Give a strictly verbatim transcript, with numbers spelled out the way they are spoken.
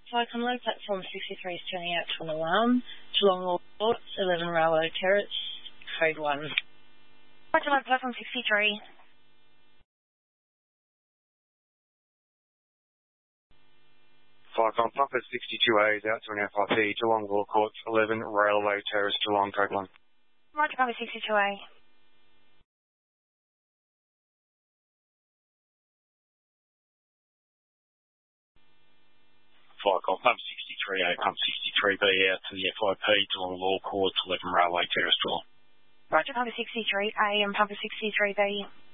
Flight Conlo, platform sixty-three is turning out to an alarm. Geelong Law Court, eleven Railway Terrace, code one. Flight Conlo, platform sixty-three. Flight Con Papa sixty-two A is out to an F I P, Geelong Law Court, eleven Railway Terrace, Geelong, code one. Roger, Papa sixty-two A. Flight Con Pump sixty-three A, Pump sixty-three B out to the F I P, Geelong Law Court, eleven Railway Terrace, Geelong. Roger, Papa sixty-three A and Papa sixty-three B.